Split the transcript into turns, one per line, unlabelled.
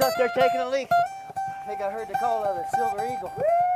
up there taking a leak. I think I heard the call of the Silver Eagle.